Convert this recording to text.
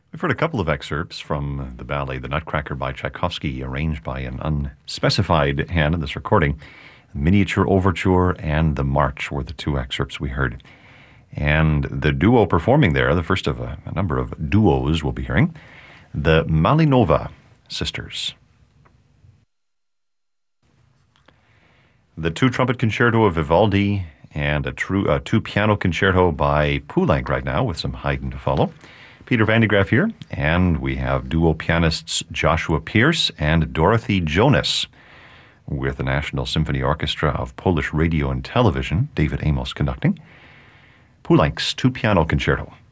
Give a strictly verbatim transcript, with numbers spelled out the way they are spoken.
We've heard a couple of excerpts from the ballet The Nutcracker by Tchaikovsky, arranged by an unspecified hand in this recording. Miniature Overture and The March were the two excerpts we heard. And the duo performing there, the first of a, a number of duos we'll be hearing, the Malinova sisters. The two-trumpet concerto of Vivaldi and a, true, a two-piano concerto by Poulenc right now, with some Haydn to follow. Peter Van de Graaff here, and we have duo pianists Joshua Pierce and Dorothy Jonas, with the National Symphony Orchestra of Polish Radio and Television, David Amos conducting. Poulenc's two-piano concerto.